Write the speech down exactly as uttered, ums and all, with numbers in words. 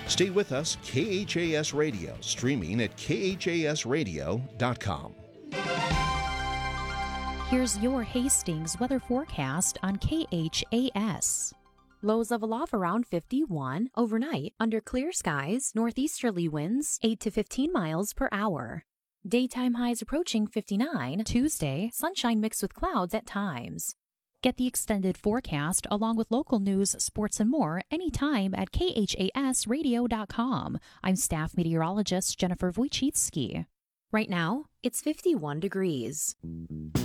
Stay with us, K H A S Radio, streaming at K H A S radio dot com. Here's your Hastings weather forecast on K H A S. Lows of a low around fifty-one. Overnight, under clear skies, northeasterly winds eight to fifteen miles per hour. Daytime highs approaching fifty-nine. Tuesday, sunshine mixed with clouds at times. Get the extended forecast along with local news, sports, and more anytime at K H A S radio dot com. I'm staff meteorologist Jennifer Wojcicki. Right now, it's fifty-one degrees.